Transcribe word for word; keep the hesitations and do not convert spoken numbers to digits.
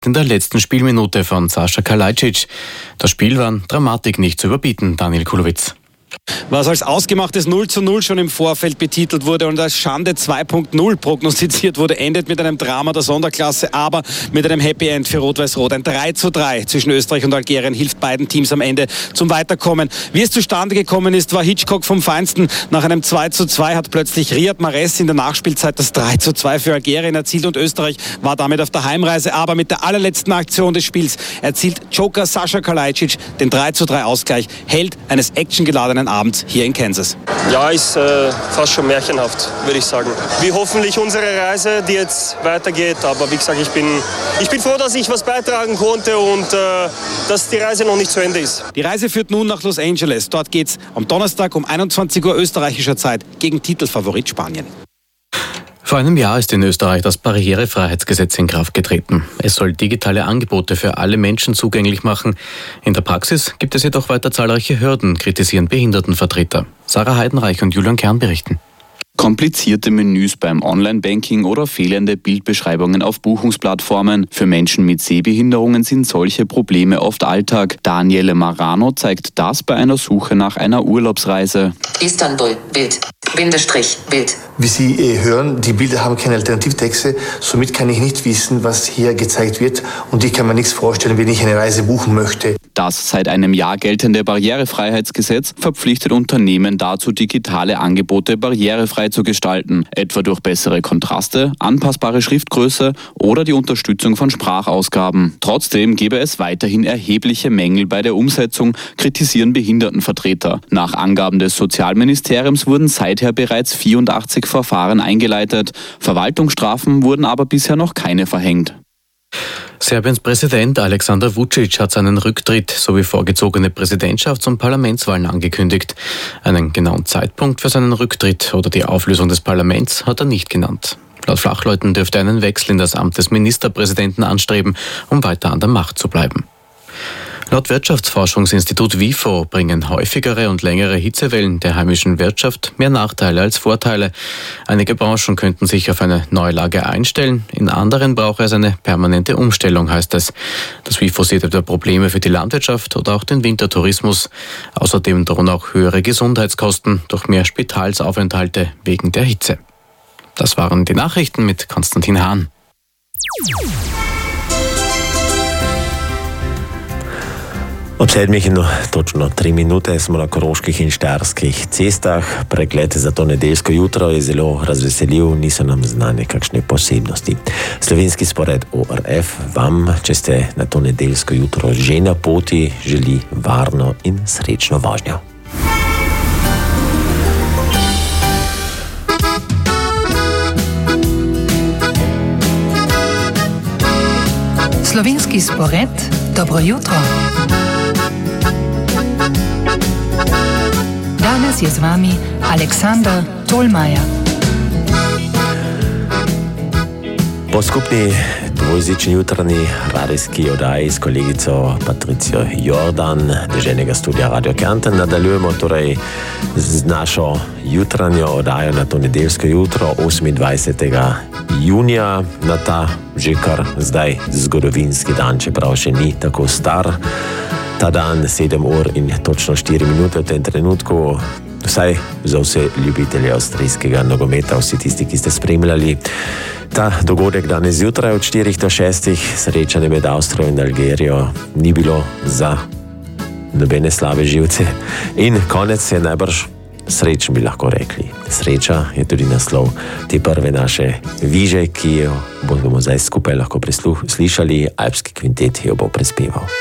in der letzten Spielminute von Sascha Kalajdzic. Das Spiel war an Dramatik nicht zu überbieten, Daniel Kulowitz. Was als ausgemachtes null zu null schon im Vorfeld betitelt wurde und als Schande zwei Punkt null prognostiziert wurde, endet mit einem Drama der Sonderklasse, aber mit einem Happy End für Rot-Weiß-Rot. Ein drei zu drei zwischen Österreich und Algerien hilft beiden Teams am Ende zum Weiterkommen. Wie es zustande gekommen ist, war Hitchcock vom Feinsten. Nach einem zwei zu zwei hat plötzlich Riyad Mahrez in der Nachspielzeit das drei zu zwei für Algerien erzielt und Österreich war damit auf der Heimreise. Aber mit der allerletzten Aktion des Spiels erzielt Joker Sascha Kalajdzic den drei zu drei Ausgleich, Held eines actiongeladenen Abends hier in Kansas. Ja, ist äh, fast schon märchenhaft, würde ich sagen. Wie hoffentlich unsere Reise, die jetzt weitergeht. Aber wie gesagt, ich bin, ich bin froh, dass ich was beitragen konnte und äh, dass die Reise noch nicht zu Ende ist. Die Reise führt nun nach Los Angeles. Dort geht's am Donnerstag um einundzwanzig Uhr österreichischer Zeit gegen Titelfavorit Spanien. Vor einem Jahr ist in Österreich das Barrierefreiheitsgesetz in Kraft getreten. Es soll digitale Angebote für alle Menschen zugänglich machen. In der Praxis gibt es jedoch weiter zahlreiche Hürden, kritisieren Behindertenvertreter. Sarah Heidenreich und Julian Kern berichten. Komplizierte Menüs beim Online-Banking oder fehlende Bildbeschreibungen auf Buchungsplattformen. Für Menschen mit Sehbehinderungen sind solche Probleme oft Alltag. Daniele Marano zeigt das bei einer Suche nach einer Urlaubsreise. Istanbul, Bild, Bindestrich, Bild. Wie Sie eh hören, die Bilder haben keine Alternativtexte, somit kann ich nicht wissen, was hier gezeigt wird und ich kann mir nichts vorstellen, wenn ich eine Reise buchen möchte. Das seit einem Jahr geltende Barrierefreiheitsgesetz verpflichtet Unternehmen dazu, digitale Angebote barrierefrei zu gestalten, etwa durch bessere Kontraste, anpassbare Schriftgröße oder die Unterstützung von Sprachausgaben. Trotzdem gäbe es weiterhin erhebliche Mängel bei der Umsetzung, kritisieren Behindertenvertreter. Nach Angaben des Sozialministeriums wurden seither bereits vierundachtzig Verfahren eingeleitet. Verwaltungsstrafen wurden aber bisher noch keine verhängt. Serbiens Präsident Alexander Vučić hat seinen Rücktritt sowie vorgezogene Präsidentschafts- und Parlamentswahlen angekündigt. Einen genauen Zeitpunkt für seinen Rücktritt oder die Auflösung des Parlaments hat er nicht genannt. Laut Fachleuten dürfte er einen Wechsel in das Amt des Ministerpräsidenten anstreben, um weiter an der Macht zu bleiben. Laut Wirtschaftsforschungsinstitut WIFO bringen häufigere und längere Hitzewellen der heimischen Wirtschaft mehr Nachteile als Vorteile. Einige Branchen könnten sich auf eine Neulage einstellen, in anderen brauche es eine permanente Umstellung, heißt es. Das WIFO sieht etwa Probleme für die Landwirtschaft oder auch den Wintertourismus. Außerdem drohen auch höhere Gesundheitskosten durch mehr Spitalsaufenthalte wegen der Hitze. Das waren die Nachrichten mit Konstantin Hahn. Od sedmih in točno tri minute smo na koroških in štajerskih cestah. Pregled za to nedeljsko jutro je zelo razveseljiv, niso nam znane kakšne posebnosti. Slovenski spored O R F vam, če ste na to nedeljsko jutro že na poti, želi varno in srečno vožnjo. Slovenski spored, dobro jutro. Danes je z vami Aleksander Tolmajer. Po skupni dvojezični jutranji radijski oddaji s kolegico Patricijo Jordan deželnega studia Radio Kärnten nadaljujemo torej z našo jutranjo oddajo na to nedeljsko jutro osemindvajsetega junija na ta že kar zdaj zgodovinski dan, čeprav še ni tako star. Ta dan sedem ur in točno štiri minute v tem trenutku, vsaj za vse ljubitelje avstrijskega nogometa, vsi tisti, ki ste spremljali ta dogodek danes zjutraj od štirih do šestih, srečanje med Avstrijo in Algerijo, ni bilo za nobene slabe živce. In konec je najbrž srečen, bi lahko rekli. Sreča je tudi naslov te prve naše viže, ki jo bomo zdaj skupaj lahko preslušali, Alpski kvintet jo bo prespeval.